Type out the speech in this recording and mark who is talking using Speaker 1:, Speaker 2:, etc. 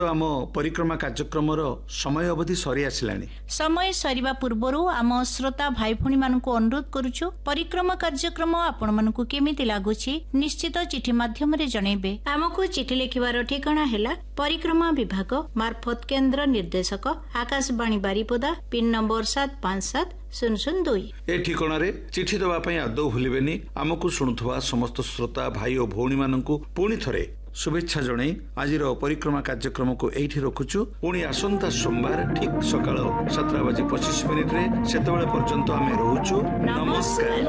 Speaker 1: आम परिक्रमा कार्यक्रम समय अवधि सरी आसिलानी।
Speaker 2: समय सरिबा पूर्वरु आम श्रोता भाई भौणी मानकु अनुरोध करूछु परिक्रमा कार्यक्रम आपण मानकु केमिति लागुछि निश्चित चिठी माध्यम रे जणैबे। आमकु चिठी लिखिबार ठिकाना हैला परिक्रमा विभाग मार्फत केंद्र निर्देशक आकाशवाणी बारिपदा पिन नंबर 757002
Speaker 1: ए ठिकाना रे चिठी दबा पई आदौ भूलिबेनी। आमकु सुनुथवा समस्त श्रोता भाई और भौणी मानकु पुणी थरे शुभेच्छा जणै आज परिक्रमा कार्यक्रम को एठी रखुछु। पुणी आसंता सोमवार ठीक सकाळ 7:25 रे सेतबेले पर्यंत आमे रहूछु। नमस्कार।